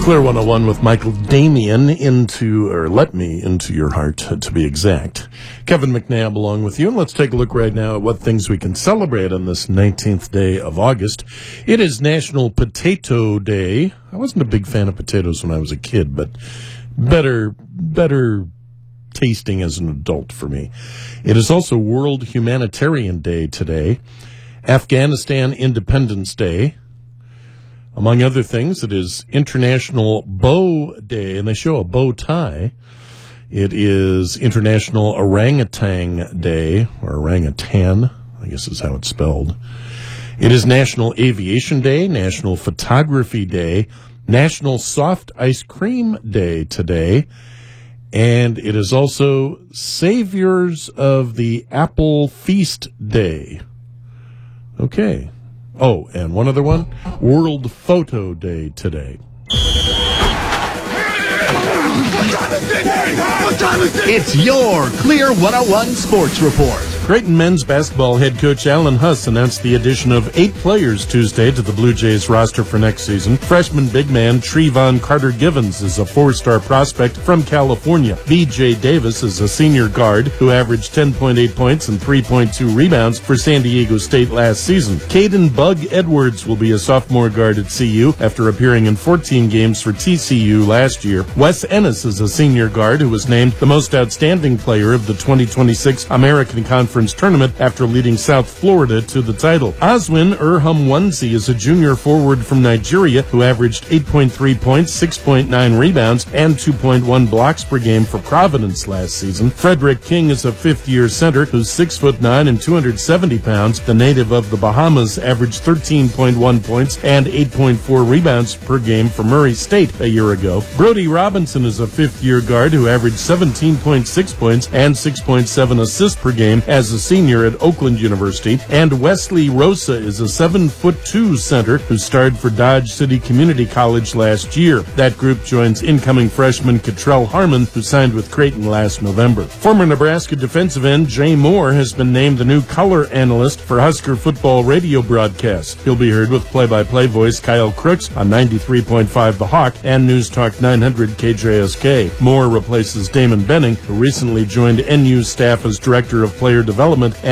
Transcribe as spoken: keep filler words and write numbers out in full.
Clear one oh one with Michael Damian into, or Let Me Into Your Heart, to be exact. Kevin McNabb along with you, and let's take a look right now at what things we can celebrate on this nineteenth day of August. It is National Potato Day. I wasn't a big fan of potatoes when I was a kid, but better, better tasting as an adult for me. It is also World Humanitarian Day today. Afghanistan Independence Day. Among other things, it is International Bow Day, and they show a bow tie. It is International Orangutan Day, or orangutan, I guess is how it's spelled. It is National Aviation Day, National Photography Day, National Soft Ice Cream Day today, and it is also Saviors of the Apple Feast Day. Okay. Oh, and one other one, World Photo Day today. It's your Clear one oh one Sports Report. Creighton men's basketball head coach Alan Huss announced the addition of eight players Tuesday to the Blue Jays roster for next season. Freshman big man Trevon Carter-Givens is a four-star prospect from California. B J Davis is a senior guard who averaged ten point eight points and three point two rebounds for San Diego State last season. Caden Bug Edwards will be a sophomore guard at C U after appearing in fourteen games for T C U last year. Wes Ennis is a senior guard who was named the most outstanding player of the twenty twenty-six American Conference Tournament after leading South Florida to the title. Oswin Erham-Wensi is a junior forward from Nigeria who averaged eight point three points, six point nine rebounds, and two point one blocks per game for Providence last season. Frederick King is a fifth-year center who's six foot nine and two hundred seventy pounds. The native of the Bahamas averaged thirteen point one points and eight point four rebounds per game for Murray State a year ago. Brody Robinson is a fifth-year guard who averaged seventeen point six points and six point seven assists per game as a senior at Oakland University. And Wesley Rosa is a seven foot two center who starred for Dodge City Community College last year. That group joins incoming freshman Catrell Harmon, who signed with Creighton last November. Former Nebraska defensive end Jay Moore has been named the new color analyst for Husker football radio broadcasts. He'll be heard with play-by-play voice Kyle Crooks on ninety-three point five The Hawk and News Talk nine hundred K J S K. Moore replaces Damon Benning, who recently joined N U staff as Director of Player Development